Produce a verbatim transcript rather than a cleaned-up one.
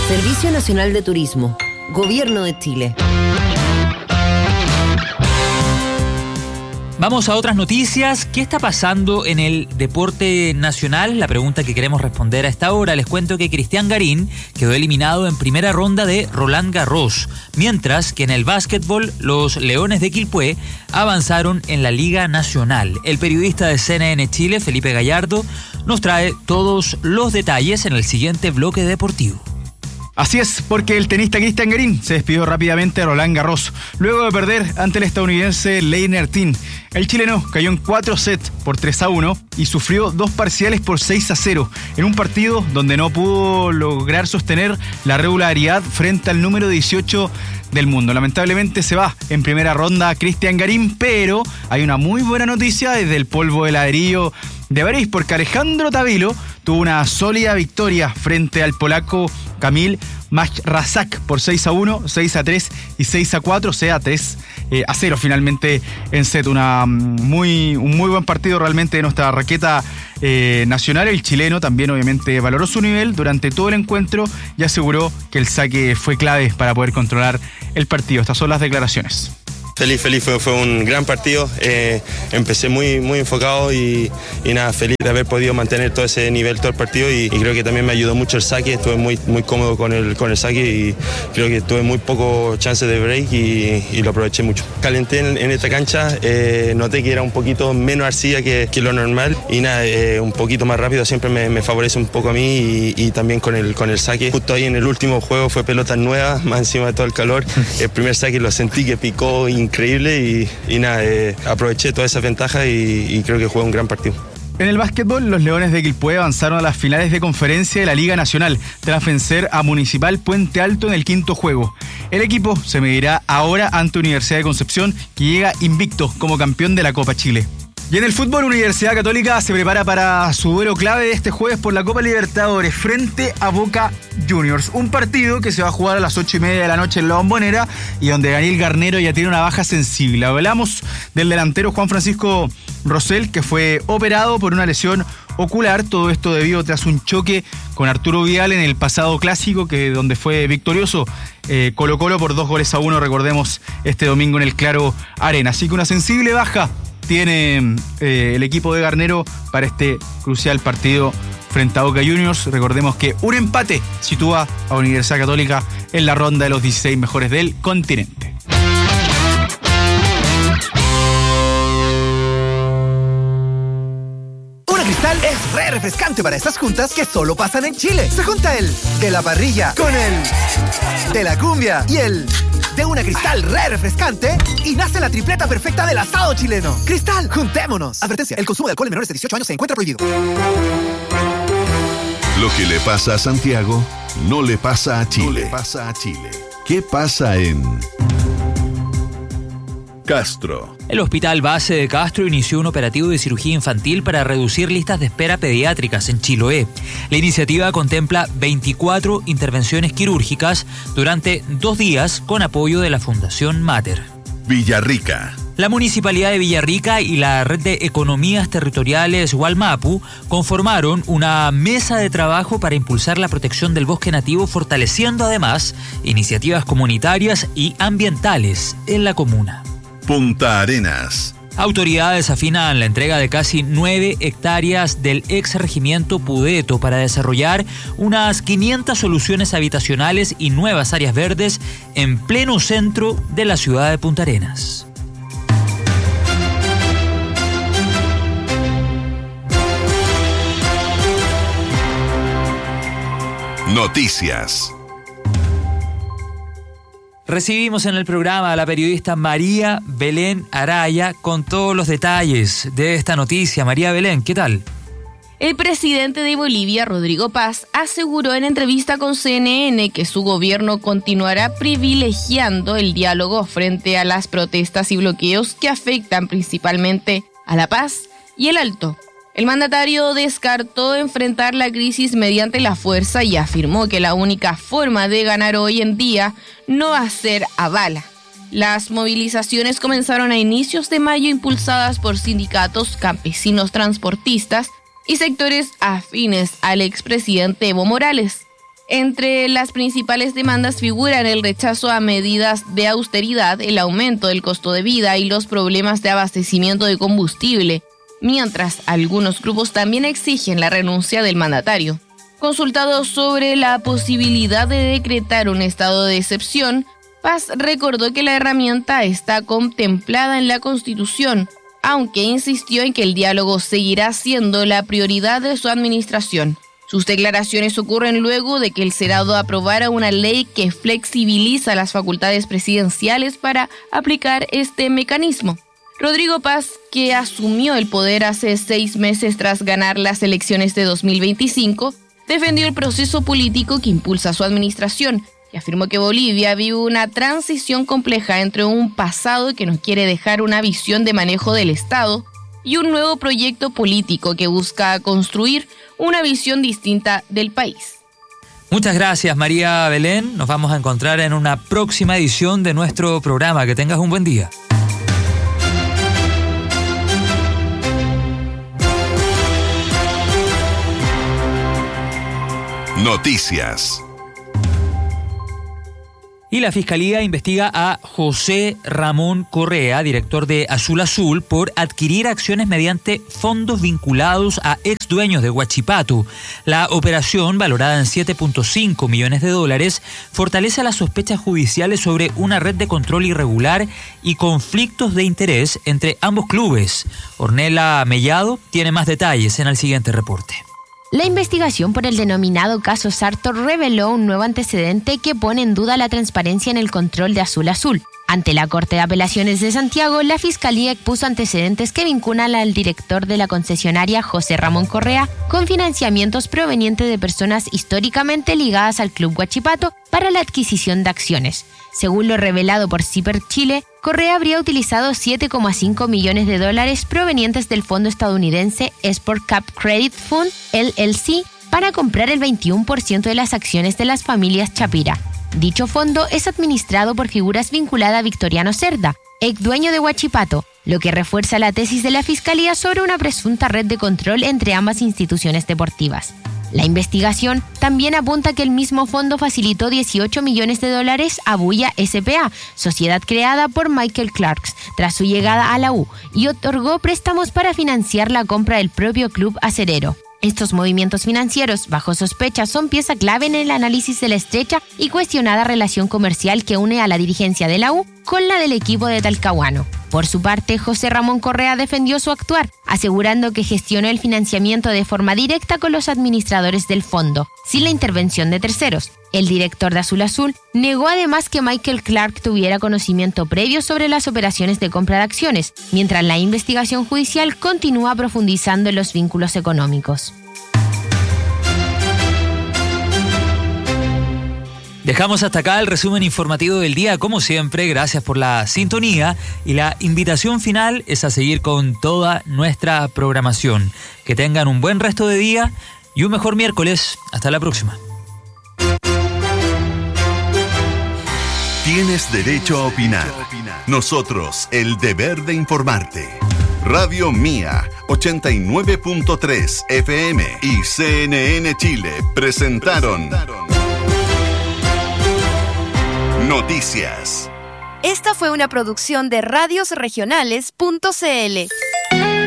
Servicio Nacional de Turismo, Gobierno de Chile. Vamos a otras noticias. ¿Qué está pasando en el deporte nacional? La pregunta que queremos responder a esta hora. Les cuento que Cristian Garín quedó eliminado en primera ronda de Roland Garros, mientras que en el básquetbol los Leones de Quilpué avanzaron en la Liga Nacional. El periodista de C N N Chile, Felipe Gallardo, nos trae todos los detalles en el siguiente bloque deportivo. Así es, porque el tenista Cristian Garín se despidió rápidamente de Roland Garros, luego de perder ante el estadounidense Leiner Tin. El chileno cayó en cuatro sets por tres a uno y sufrió dos parciales por seis a cero, en un partido donde no pudo lograr sostener la regularidad frente al número dieciocho del mundo. Lamentablemente se va en primera ronda Cristian Garín, pero hay una muy buena noticia desde el polvo de ladrillo de París, porque Alejandro Tavilo tuvo una sólida victoria frente al polaco Kamil Majrazak por seis a uno, seis a tres y seis a cuatro, o sea, tres a cero finalmente en set. Una muy, un muy buen partido realmente de nuestra raqueta eh, nacional. El chileno también obviamente valoró su nivel durante todo el encuentro y aseguró que el saque fue clave para poder controlar el partido. Estas son las declaraciones. Feliz, feliz, fue, fue un gran partido, eh, empecé muy, muy enfocado y, y nada, feliz de haber podido mantener todo ese nivel todo el partido y, y creo que también me ayudó mucho el saque, estuve muy, muy cómodo con el, con el saque y creo que tuve muy poco chance de break y, y lo aproveché mucho. Calenté en, en esta cancha, eh, noté que era un poquito menos arcilla que, que lo normal y nada, eh, un poquito más rápido siempre me, me favorece un poco a mí y, y también con el, con el saque. Justo ahí en el último juego fue pelota nueva, más encima de todo el calor, el primer saque lo sentí que picó increíble y, y nada, eh, aproveché toda esa ventaja y, y creo que jugué un gran partido. En el básquetbol, los Leones de Quilpué avanzaron a las finales de conferencia de la Liga Nacional tras vencer a Municipal Puente Alto en el quinto juego. El equipo se medirá ahora ante Universidad de Concepción, que llega invicto como campeón de la Copa Chile. Y en el fútbol, Universidad Católica se prepara para su duelo clave de este jueves por la Copa Libertadores frente a Boca Juniors. Un partido que se va a jugar a las ocho y media de la noche en la Bombonera y donde Daniel Garnero ya tiene una baja sensible. Hablamos del delantero Juan Francisco Rosell, que fue operado por una lesión ocular. Todo esto debido tras un choque con Arturo Vidal en el pasado clásico, que donde fue victorioso eh, Colo Colo por dos goles a uno, recordemos, este domingo en el Claro Arena. Así que una sensible baja tiene eh, el equipo de Garnero para este crucial partido frente a Boca Juniors. Recordemos que un empate sitúa a Universidad Católica en la ronda de los dieciséis mejores del continente. Una Cristal es re refrescante para esas juntas que solo pasan en Chile. Se junta el de la parrilla con el de la cumbia y el de una Cristal re refrescante y nace la tripleta perfecta del asado chileno. Cristal, juntémonos. Advertencia, el consumo de alcohol en menores de dieciocho años se encuentra prohibido. Lo que le pasa a Santiago no le pasa a Chile. No le pasa a Chile. ¿Qué pasa en Castro? El Hospital Base de Castro inició un operativo de cirugía infantil para reducir listas de espera pediátricas en Chiloé. La iniciativa contempla veinticuatro intervenciones quirúrgicas durante dos días con apoyo de la Fundación Mater. Villarrica. La Municipalidad de Villarrica y la Red de Economías Territoriales Walmapu conformaron una mesa de trabajo para impulsar la protección del bosque nativo, fortaleciendo además iniciativas comunitarias y ambientales en la comuna. Punta Arenas. Autoridades afinan la entrega de casi nueve hectáreas del ex regimiento Pudeto para desarrollar unas quinientas soluciones habitacionales y nuevas áreas verdes en pleno centro de la ciudad de Punta Arenas. Noticias. Recibimos en el programa a la periodista María Belén Araya con todos los detalles de esta noticia. María Belén, ¿qué tal? El presidente de Bolivia, Rodrigo Paz, aseguró en entrevista con C N N que su gobierno continuará privilegiando el diálogo frente a las protestas y bloqueos que afectan principalmente a La Paz y el Alto. El mandatario descartó enfrentar la crisis mediante la fuerza y afirmó que la única forma de ganar hoy en día no va a ser a bala. Las movilizaciones comenzaron a inicios de mayo impulsadas por sindicatos, campesinos, transportistas y sectores afines al expresidente Evo Morales. Entre las principales demandas figuran el rechazo a medidas de austeridad, el aumento del costo de vida y los problemas de abastecimiento de combustible, mientras algunos grupos también exigen la renuncia del mandatario. Consultado sobre la posibilidad de decretar un estado de excepción, Paz recordó que la herramienta está contemplada en la Constitución, aunque insistió en que el diálogo seguirá siendo la prioridad de su administración. Sus declaraciones ocurren luego de que el Senado aprobara una ley que flexibiliza las facultades presidenciales para aplicar este mecanismo. Rodrigo Paz, que asumió el poder hace seis meses tras ganar las elecciones de dos mil veinticinco, defendió el proceso político que impulsa su administración y afirmó que Bolivia vive una transición compleja entre un pasado que nos quiere dejar una visión de manejo del Estado y un nuevo proyecto político que busca construir una visión distinta del país. Muchas gracias, María Belén. Nos vamos a encontrar en una próxima edición de nuestro programa. Que tengas un buen día. Noticias. Y la Fiscalía investiga a José Ramón Correa, director de Azul Azul, por adquirir acciones mediante fondos vinculados a ex dueños de Huachipato. La operación, valorada en siete punto cinco millones de dólares, fortalece las sospechas judiciales sobre una red de control irregular y conflictos de interés entre ambos clubes. Ornella Mellado tiene más detalles en el siguiente reporte. La investigación por el denominado caso Sartor reveló un nuevo antecedente que pone en duda la transparencia en el control de Azul Azul. Ante la Corte de Apelaciones de Santiago, la Fiscalía expuso antecedentes que vinculan al director de la concesionaria, José Ramón Correa, con financiamientos provenientes de personas históricamente ligadas al Club Huachipato para la adquisición de acciones. Según lo revelado por Ciper Chile, Correa habría utilizado siete coma cinco millones de dólares provenientes del fondo estadounidense Sport Cap Credit Fund, L L C, para comprar el veintiuno por ciento de las acciones de las familias Chapira. Dicho fondo es administrado por figuras vinculadas a Victoriano Cerda, ex dueño de Huachipato, lo que refuerza la tesis de la Fiscalía sobre una presunta red de control entre ambas instituciones deportivas. La investigación también apunta que el mismo fondo facilitó dieciocho millones de dólares a Buya S P A, sociedad creada por Michael Clarks tras su llegada a la U, y otorgó préstamos para financiar la compra del propio club acerero. Estos movimientos financieros, bajo sospecha, son pieza clave en el análisis de la estrecha y cuestionada relación comercial que une a la dirigencia de la U con la del equipo de Talcahuano. Por su parte, José Ramón Correa defendió su actuar, asegurando que gestionó el financiamiento de forma directa con los administradores del fondo, sin la intervención de terceros. El director de Azul Azul negó además que Michael Clark tuviera conocimiento previo sobre las operaciones de compra de acciones, mientras la investigación judicial continúa profundizando en los vínculos económicos. Dejamos hasta acá el resumen informativo del día. Como siempre, gracias por la sintonía y la invitación final es a seguir con toda nuestra programación. Que tengan un buen resto de día y un mejor miércoles. Hasta la próxima. Tienes derecho a opinar. Nosotros, el deber de informarte. Radio Mía, ochenta y nueve punto tres F M y C N N Chile presentaron Noticias. Esta fue una producción de radios regionales punto c l.